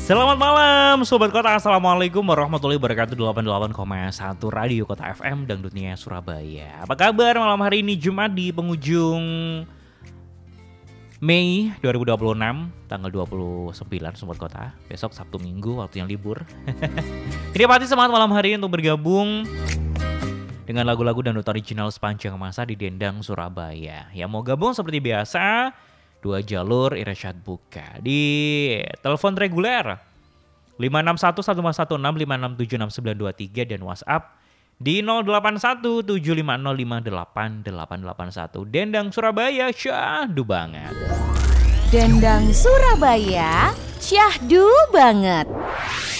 Selamat malam Sobat Kota, Assalamualaikum warahmatullahi wabarakatuh. 88,1 Radio Kota FM Dangdutnya Surabaya. Apa kabar malam hari ini, Jumat di penghujung Mei 2026, tanggal 29 Sobat Kota. Besok Sabtu Minggu, waktunya libur. Ini pasti semangat malam hari untuk bergabung dengan lagu-lagu dangdut original sepanjang masa di Dendang Surabaya. Yang mau gabung seperti biasa, 2 jalur Irsyad buka di telepon reguler 561-1516-5676923 dan WhatsApp di 081750588881. Dendang Surabaya syahdu banget. Dendang Surabaya syahdu banget.